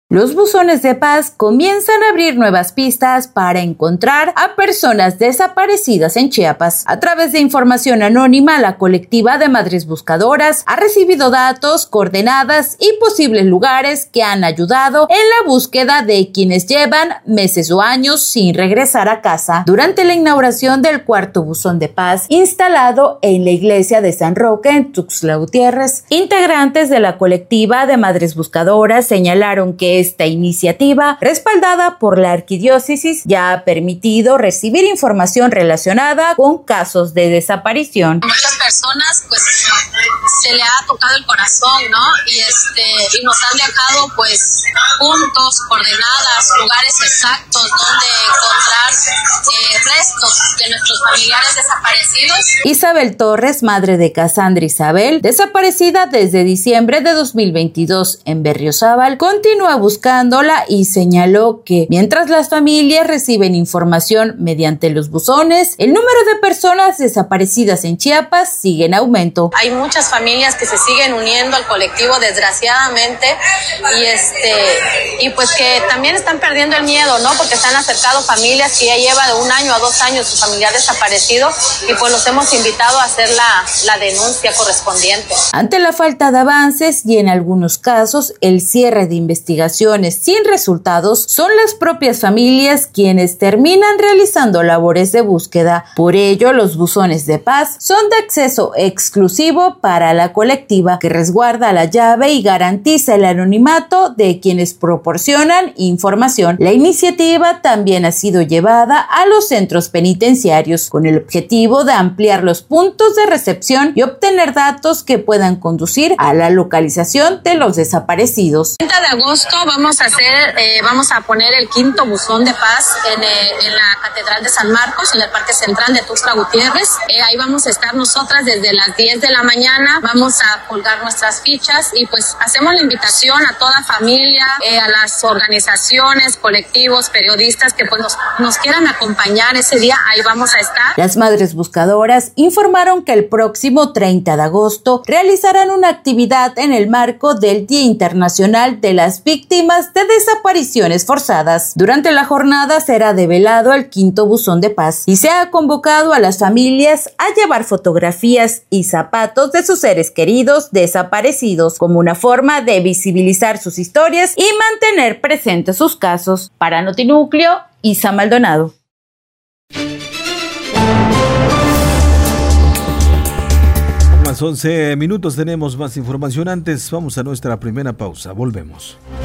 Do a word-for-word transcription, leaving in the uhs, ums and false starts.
Los buzones de paz comienzan a abrir nuevas pistas para encontrar a personas desaparecidas en Chiapas. A través de información anónima, la colectiva de Madres Buscadoras ha recibido datos, coordenadas y posibles lugares que han ayudado en la búsqueda de quienes llevan meses o años sin regresar a casa. Durante la inauguración del cuarto buzón de paz instalado en la iglesia de San Roque en Tuxtla Gutiérrez, integrantes de la colectiva de Madres Buscadoras señalaron que esta iniciativa, respaldada por la arquidiócesis, ya ha permitido recibir información relacionada con casos de desaparición. Muchas personas, pues, se le ha tocado el corazón, ¿no? Y este, y nos han dejado, pues, puntos, coordenadas, lugares exactos donde encontrar eh, restos de nuestros familiares desaparecidos. Isabel Torres, madre de Cassandra Isabel, desaparecida desde diciembre de dos mil veintidós en Berriozábal, continúa buscándola y señaló que mientras las familias reciben información mediante los buzones, el número de personas desaparecidas en Chiapas sigue en aumento. Hay muchas familias que se siguen uniendo al colectivo, desgraciadamente, y este y pues que también están perdiendo el miedo, ¿no? Porque se han acercado familias que ya lleva de un año a dos años su familiar desaparecido y pues los hemos invitado a hacer la, la denuncia correspondiente. Ante la falta de avances y en algunos casos el cierre de investigaciones sin resultados, son las propias familias quienes terminan realizando labores de búsqueda. Por ello, los buzones de paz son de acceso exclusivo para la colectiva, que resguarda la llave y garantiza el anonimato de quienes proporcionan información. La iniciativa también ha sido llevada a los centros penitenciarios con el objetivo de ampliar los puntos de recepción y obtener datos que puedan conducir a la localización de los desaparecidos. El treinta de agosto vamos a hacer, eh, vamos a poner el quinto buzón de paz en, eh, en la Catedral de San Marcos, en el Parque Central de Tuxtla Gutiérrez. Eh, ahí vamos a estar nosotras desde las diez de la mañana, vamos a colgar nuestras fichas y pues hacemos la invitación a toda familia, eh, a las organizaciones, colectivos, periodistas que pues nos, nos quieran acompañar ese día, ahí vamos a estar. Las Madres Buscadoras informaron que el próximo treinta de agosto realizarán una actividad en el marco del Día Internacional de las Víctimas de Desapariciones Forzadas. Durante la jornada será develado el quinto buzón de paz y se ha convocado a las familias a llevar fotografías y zapatos de sus seres queridos desaparecidos como una forma de visibilizar sus historias y mantener presentes sus casos. Para Notinúcleo, Isa Maldonado. Más once minutos, tenemos más información. Antes vamos a nuestra primera pausa, volvemos.